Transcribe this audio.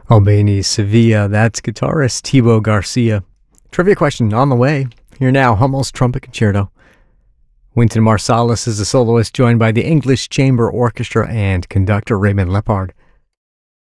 Albany Sevilla, that's guitarist Thibaut Garcia. Trivia question on the way. Here now, Hummel's Trumpet Concerto. Wynton Marsalis is a soloist joined by the English Chamber Orchestra and conductor Raymond Lepard.